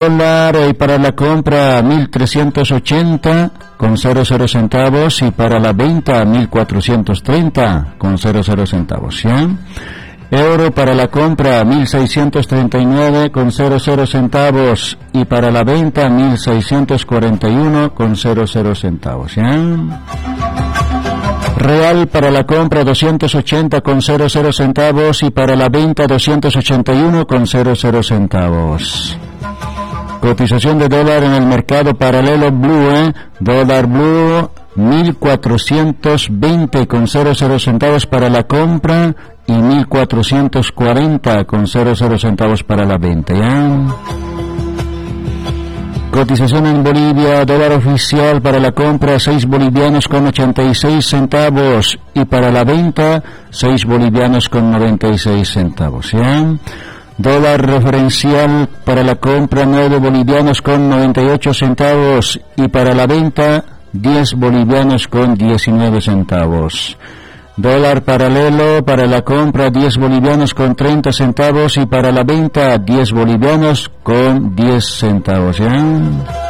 Dólar y para la compra 1.380 con 00 centavos y para la venta 1.430 con 00 centavos. ¿Ya? Euro para la compra 1.639 con 00 centavos y para la venta 1.641 con 00 centavos. ¿Ya? Real para la compra 280 con 00 centavos y para la venta 281 con 00 centavos. Cotización de dólar en el mercado paralelo Blue, dólar Blue 1.420 con 00 centavos para la compra y 1.440 con 00 centavos para la venta. ¿Ya? Cotización en Bolivia, dólar oficial para la compra 6 bolivianos con 86 centavos y para la venta 6 bolivianos con 96 centavos. ¿Ya? Dólar referencial para la compra 9 bolivianos con 98 centavos y para la venta 10 bolivianos con 19 centavos. Dólar paralelo para la compra 10 bolivianos con 30 centavos y para la venta 10 bolivianos con 10 centavos. ¿Ya?